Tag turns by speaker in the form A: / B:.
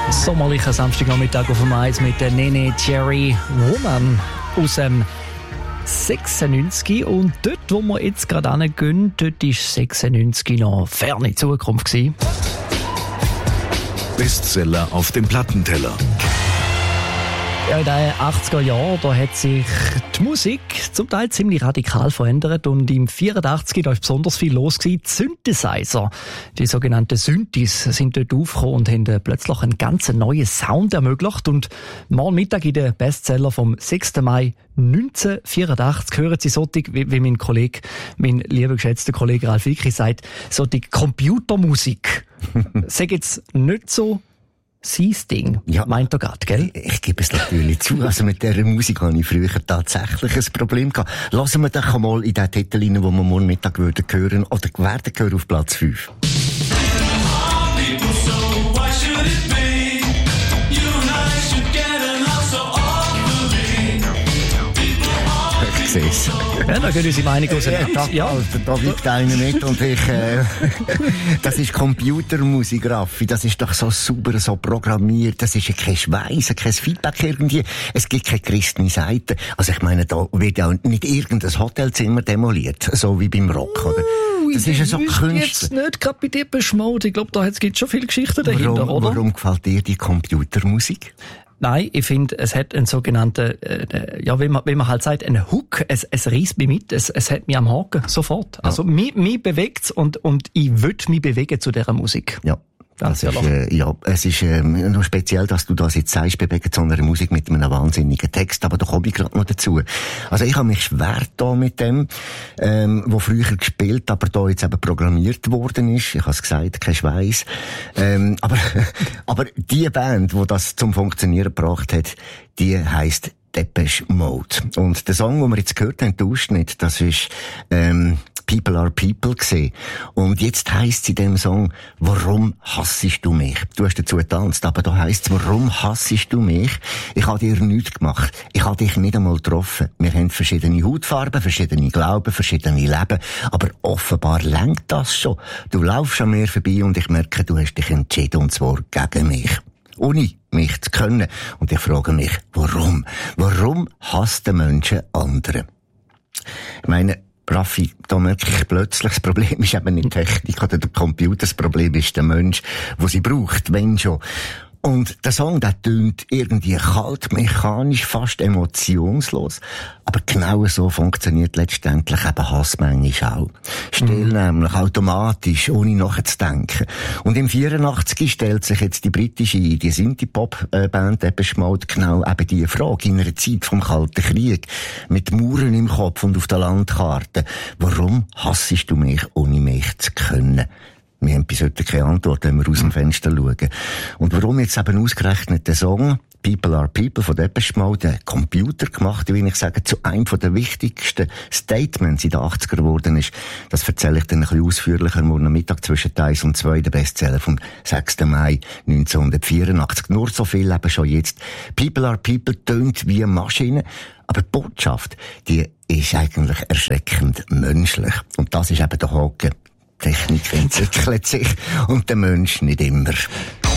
A: Sommerlicher Samstagnachmittag auf dem Eis mit der Nene Cherry Woman aus dem 96. Und dort, wo wir jetzt gerade hingehen, dort war 96 noch ferne Zukunft gewesen.
B: Bestseller auf dem Plattenteller.
A: Ja, in den 80er Jahren, da hat sich die Musik zum Teil ziemlich radikal verändert und im 84 da ist besonders viel los gewesen. Die Synthesizer, die sogenannten Synthes, sind dort aufgekommen und haben plötzlich einen ganz neuen Sound ermöglicht. Und morgen Mittag in den Bestseller vom 6. Mai 1984 hören Sie solche, wie mein Kollege, mein lieber geschätzter Kollege Ralf Wicki sagt, so die Computermusik. Sag jetzt nicht so sein Ding, ja, meint er gerade, gell?
C: Ich gebe es natürlich zu. Also mit dieser Musik hatte ich früher tatsächlich ein Problem gehabt. Lassen wir doch mal in den Titel rein, den wir morgen Mittag hören würden oder werden hören auf Platz 5. Ich sehe es.
A: Ja, da geht unsere Meinung auseinander.
C: Ja, da liegt einer nicht und ich, das ist Computermusik, Raffi. Das ist doch so super, so programmiert. Das ist ja kein Schweiß, kein Feedback irgendwie. Es gibt keine christliche Seite. Also ich meine, da wird ja nicht irgendein Hotelzimmer demoliert, so wie beim Rock, oder? Das ist ja so Künstler.
A: Jetzt nicht gerade bei dir beschmolzen. Ich glaube, da gibt es schon viele Geschichten dahinter, oder?
C: Warum gefällt dir die Computermusik?
A: Nein, ich finde, es hat einen sogenannten, ja, wie man halt sagt, einen Hook. Es reißt mich mit, es hat mich am Haken, sofort. Ja. Also, mich bewegt's und ich will mich bewegen zu dieser Musik.
C: Ja. Es ist noch speziell, dass du das jetzt sagst, bewegen zu einer Musik mit einem wahnsinnigen Text, aber da komme ich gerade noch dazu. Also ich habe mich schwer da mit dem, wo früher gespielt, aber da jetzt eben programmiert worden ist. Ich habe es gesagt, kein Schweiß. Aber die Band, die das zum Funktionieren gebracht hat, die heisst Depeche Mode. Und der Song, den wir jetzt gehört haben, der Ausschnitt, das ist People Are People gesehen. Und jetzt heisst es in dem Song, warum hassest du mich? Du hast dazu getanzt, aber da heisst es, warum hassest du mich? Ich habe dir nichts gemacht. Ich habe dich nicht einmal getroffen. Wir haben verschiedene Hautfarben, verschiedene Glauben, verschiedene Leben. Aber offenbar lenkt das schon. Du laufst an mir vorbei und ich merke, du hast dich entschieden, und zwar gegen mich. Ohne mich zu können. Und ich frage mich, warum? Warum hasst der Menschen andere? Ich meine, Raffi, da merke ich plötzlich, das Problem ist eben nicht die Technik oder der Computer, das Problem ist der Mensch, der sie braucht, wenn schon. Und der Song, der tönt irgendwie kalt, mechanisch, fast emotionslos. Aber genau so funktioniert letztendlich eben Hass manchmal auch. Still nämlich, automatisch, ohne nachzudenken. Und im 84 stellt sich jetzt die britische, die Synthie-Pop-Band Depeche Mode genau eben diese Frage in einer Zeit vom Kalten Krieg. Mit Mauern im Kopf und auf der Landkarte. Warum hassest du mich, ohne mich zu können? Wir haben bis heute keine Antwort, wenn wir aus dem Fenster schauen. Und warum jetzt eben ausgerechnet der Song People Are People von Depeche Mode, der Computer gemacht, wie ich sage, zu einem der wichtigsten Statements in den 80er geworden ist, das erzähle ich dann ein bisschen ausführlicher morgen Mittag zwischen 1 und 2, der Bestseller vom 6. Mai 1984. Nur so viel eben schon jetzt. People Are People tönt wie eine Maschine, aber die Botschaft, die ist eigentlich erschreckend menschlich. Und das ist eben der Haken. Technik entwickelt sich und der Mensch nicht immer.